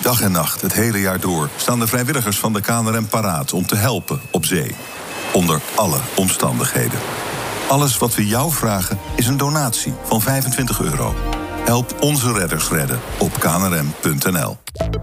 Dag en nacht, het hele jaar door, staan de vrijwilligers van de KNRM paraat om te helpen op zee. Onder alle omstandigheden. Alles wat we jou vragen is een donatie van €25. Help onze redders redden op knrm.nl.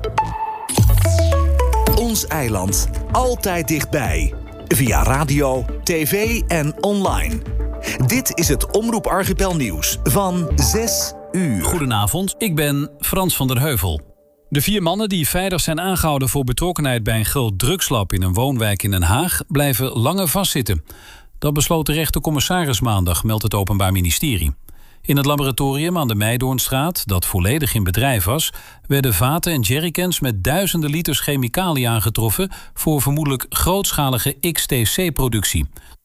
Ons eiland. Altijd dichtbij. Via radio, tv en online. Dit is het Omroep Archipel nieuws van 6 uur. Goedenavond, ik ben Frans van der Heuvel. De 4 mannen die vrijdag zijn aangehouden voor betrokkenheid bij een groot drugslab in een woonwijk in Den Haag blijven langer vastzitten. Dat besloot de rechtercommissaris maandag, meldt het Openbaar Ministerie. In het laboratorium aan de Meidoornstraat, dat volledig in bedrijf was, werden vaten en jerrycans met duizenden liters chemicaliën aangetroffen voor vermoedelijk grootschalige XTC-productie.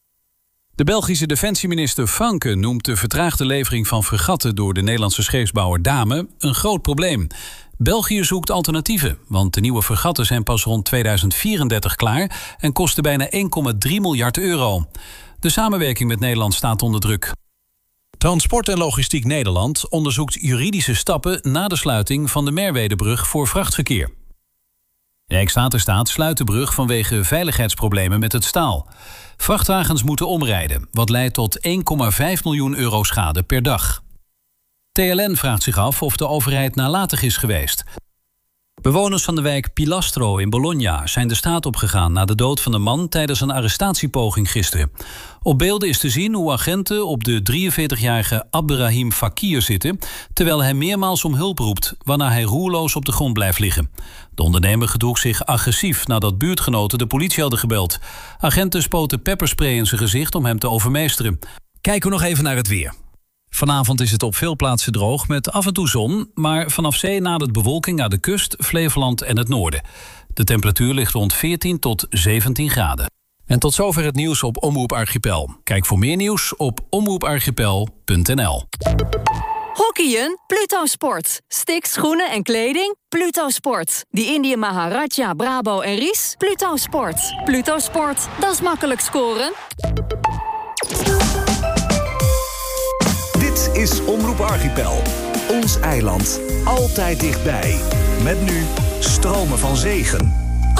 De Belgische defensieminister Franke noemt de vertraagde levering van fregatten door de Nederlandse scheepsbouwer Dame een groot probleem. België zoekt alternatieven, want de nieuwe fregatten zijn pas rond 2034 klaar en kosten bijna €1,3 miljard. De samenwerking met Nederland staat onder druk. Transport en Logistiek Nederland onderzoekt juridische stappen na de sluiting van de Merwedebrug voor vrachtverkeer. Rijkswaterstaat sluit de brug vanwege veiligheidsproblemen met het staal. Vrachtwagens moeten omrijden, wat leidt tot €1,5 miljoen schade per dag. TLN vraagt zich af of de overheid nalatig is geweest. Bewoners van de wijk Pilastro in Bologna zijn de straat opgegaan na de dood van een man tijdens een arrestatiepoging gisteren. Op beelden is te zien hoe agenten op de 43-jarige Abderrahim Fakir zitten, terwijl hij meermaals om hulp roept, waarna hij roerloos op de grond blijft liggen. De ondernemer gedroeg zich agressief nadat buurtgenoten de politie hadden gebeld. Agenten spoten pepperspray in zijn gezicht om hem te overmeesteren. Kijken we nog even naar het weer. Vanavond is het op veel plaatsen droog met af en toe zon, maar vanaf zee nadert bewolking naar de kust, Flevoland en het noorden. De temperatuur ligt rond 14 tot 17 graden. En tot zover het nieuws op Omroep Archipel. Kijk voor meer nieuws op omroeparchipel.nl. Hockeyen? Pluto Sport. Sticks, schoenen en kleding? Pluto Sport. Die Indië Maharaja, Brabo en Ries? Pluto Sport. Pluto Sport, dat is makkelijk scoren. Dit is Omroep Archipel. Ons eiland. Altijd dichtbij. Met nu Stromen van Zegen.